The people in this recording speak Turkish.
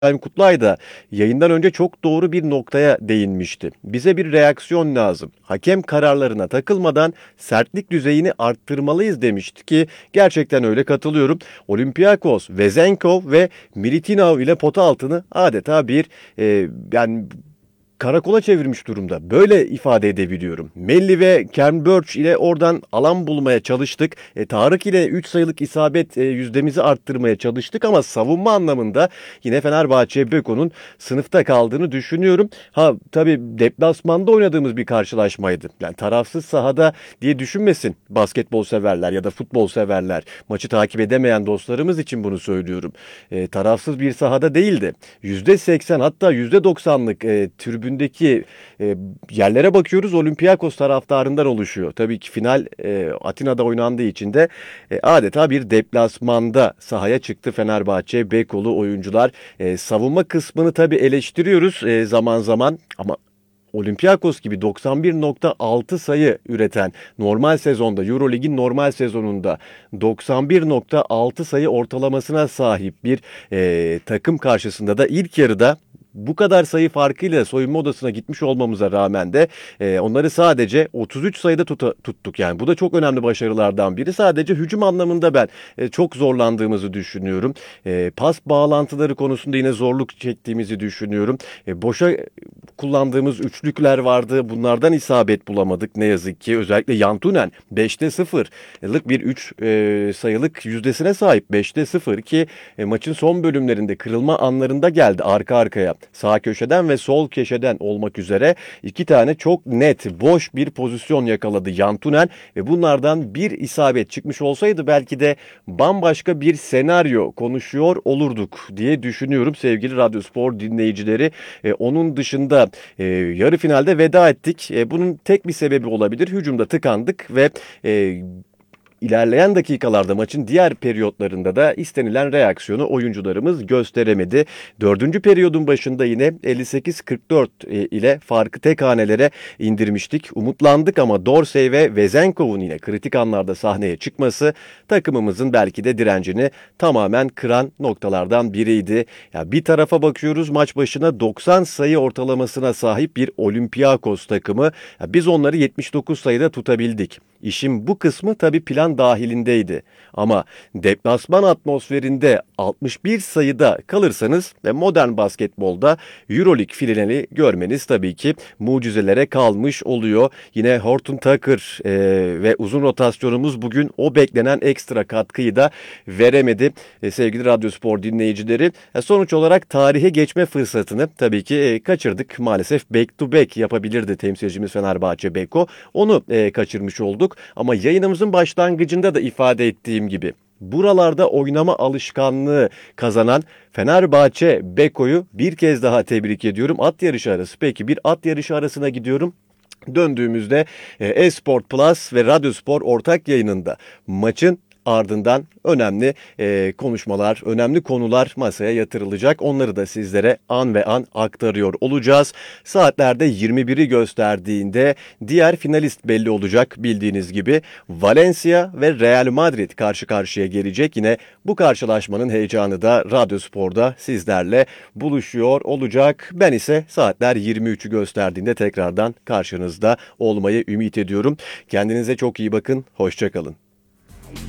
İbrahim Kutlay da yayından önce çok doğru bir noktaya değinmişti. Bize bir reaksiyon lazım. Hakem kararlarına takılmadan sertlik düzeyini arttırmalıyız demişti ki gerçekten öyle, katılıyorum. Olympiakos, Vezenkov ve Militinov ile pota altını adeta bir yani karakola çevirmiş durumda. Böyle ifade edebiliyorum. Melli ve Ken Burch ile oradan alan bulmaya çalıştık. Tarık ile 3 sayılık isabet yüzdemizi arttırmaya çalıştık ama savunma anlamında yine Fenerbahçe Beko'nun sınıfta kaldığını düşünüyorum. Ha tabii deplasmanda oynadığımız bir karşılaşmaydı. Yani tarafsız sahada diye düşünmesin basketbol severler ya da futbol severler. Maçı takip edemeyen dostlarımız için bunu söylüyorum. Tarafsız bir sahada değildi. %80 hatta %90'lık tribündeki yerlere bakıyoruz, Olympiakos taraftarından oluşuyor. Tabii ki final Atina'da oynandığı için de adeta bir deplasmanda sahaya çıktı Fenerbahçe Bekolu oyuncular. Savunma kısmını tabii eleştiriyoruz zaman zaman ama Olympiakos gibi 91.6 sayı üreten normal sezonda, Eurolig'in normal sezonunda 91.6 sayı ortalamasına sahip bir takım karşısında da ilk yarıda bu kadar sayı farkıyla soyunma odasına gitmiş olmamıza rağmen de onları sadece 33 sayıda tuttuk. Yani bu da çok önemli başarılardan biri. Sadece hücum anlamında ben çok zorlandığımızı düşünüyorum. Pas bağlantıları konusunda yine zorluk çektiğimizi düşünüyorum. Boşa kullandığımız üçlükler vardı. Bunlardan isabet bulamadık ne yazık ki. Özellikle Yantunen 5'te 0'lık bir 3 sayılık yüzdesine sahip. 5'te 0 ki maçın son bölümlerinde kırılma anlarında geldi arka arkaya. Sağ köşeden ve sol köşeden olmak üzere iki tane çok net boş bir pozisyon yakaladı Yantunen ve bunlardan bir isabet çıkmış olsaydı belki de bambaşka bir senaryo konuşuyor olurduk diye düşünüyorum sevgili Radyospor dinleyicileri. Onun dışında yarı finalde veda ettik. Bunun tek bir sebebi olabilir. Hücumda tıkandık ve İlerleyen dakikalarda maçın diğer periyotlarında da istenilen reaksiyonu oyuncularımız gösteremedi. Dördüncü periyodun başında yine 58-44 ile farkı tek hanelere indirmiştik. Umutlandık ama Dorsey ve Vezenkov'un yine kritik anlarda sahneye çıkması takımımızın belki de direncini tamamen kıran noktalardan biriydi. Ya bir tarafa bakıyoruz, maç başına 90 sayı ortalamasına sahip bir Olympiakos takımı. Ya biz onları 79 sayıda tutabildik. İşin bu kısmı tabii plan dahilindeydi. Ama deplasman atmosferinde 61 sayıda kalırsanız ve modern basketbolda Euroleague finali görmeniz tabii ki mucizelere kalmış oluyor. Yine Horton Tucker ve uzun rotasyonumuz bugün o beklenen ekstra katkıyı da veremedi. Sevgili Radyospor dinleyicileri, sonuç olarak tarihe geçme fırsatını tabii ki kaçırdık. Maalesef back to back yapabilirdi temsilcimiz Fenerbahçe Beko. Onu kaçırmış olduk. Ama yayınımızın başlangıcında da ifade ettiğim gibi buralarda oynama alışkanlığı kazanan Fenerbahçe Beko'yu bir kez daha tebrik ediyorum. At yarışı arası. Peki bir at yarışı arasına gidiyorum. Döndüğümüzde Esport Plus ve Radyospor ortak yayınında maçın ardından önemli konuşmalar, önemli konular masaya yatırılacak. Onları da sizlere an ve an aktarıyor olacağız. Saatlerde 21'i gösterdiğinde diğer finalist belli olacak bildiğiniz gibi. Valencia ve Real Madrid karşı karşıya gelecek. Yine bu karşılaşmanın heyecanı da Radyospor'da sizlerle buluşuyor olacak. Ben ise saatler 23'ü gösterdiğinde tekrardan karşınızda olmayı ümit ediyorum. Kendinize çok iyi bakın. Hoşça kalın.